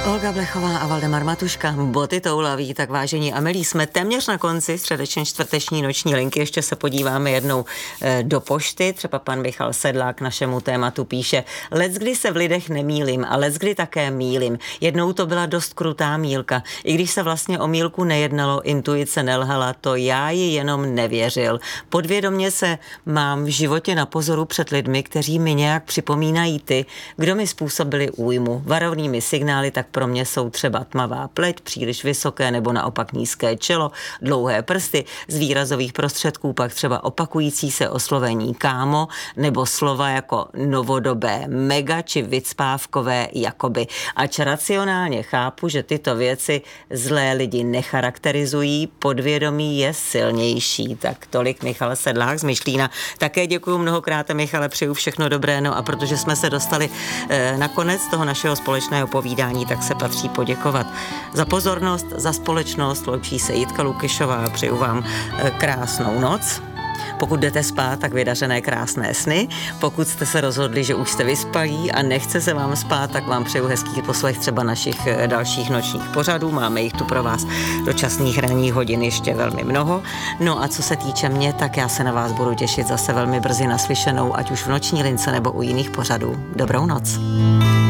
Olga Blechová a Valdemar Matuška, boty toulaví, tak vážení a milí, jsme téměř na konci středeční čtvrteční noční linky, ještě se podíváme jednou do pošty, třeba pan Michal Sedlák našemu tématu píše: leckdy se v lidech nemýlím a leckdy také mýlím. Jednou to byla dost krutá mýlka, i když se vlastně o mýlku nejednalo, intuice nelhala, to já ji jenom nevěřil. Podvědomě se mám v životě na pozoru před lidmi, kteří mi nějak připomínají ty, kdo mi způsobili újmu. Varovnými signály tak pro mě jsou třeba tmavá pleť, příliš vysoké nebo naopak nízké čelo, dlouhé prsty, z výrazových prostředků pak třeba opakující se oslovení kámo nebo slova jako novodobé mega či vycpávkové jakoby. Ač racionálně chápu, že tyto věci zlé lidi necharakterizují, podvědomí je silnější. Tak tolik Michal Sedlák z Myšlína. Také děkuji mnohokrát, Michale, přeju všechno dobré. No a protože jsme se dostali na konec toho našeho společného povídání, tak se patří poděkovat za pozornost, za společnost. Loučí se Jitka Lukyšová a přeju vám krásnou noc. Pokud jdete spát, tak vydařené krásné sny. Pokud jste se rozhodli, že už jste vyspalí a nechce se vám spát, tak vám přeju hezký poslech třeba našich dalších nočních pořadů. Máme jich tu pro vás do časných ranních hodin ještě velmi mnoho. No a co se týče mě, tak já se na vás budu těšit zase velmi brzy naslyšenou, ať už v noční lince nebo u jiných pořadů. Dobrou noc.